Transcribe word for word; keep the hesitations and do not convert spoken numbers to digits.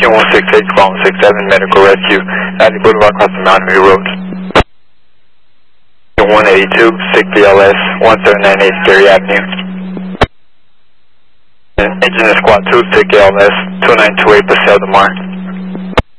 Q one six eight, Clone six seven, Medical Rescue, Addy Boulevard, across the Mountain View Road. Q one eighty-two, six B L S, one seven nine eight, Gary Avenue. Engineer Squad two, six L S, two nine two eight, Paseo Del Mar.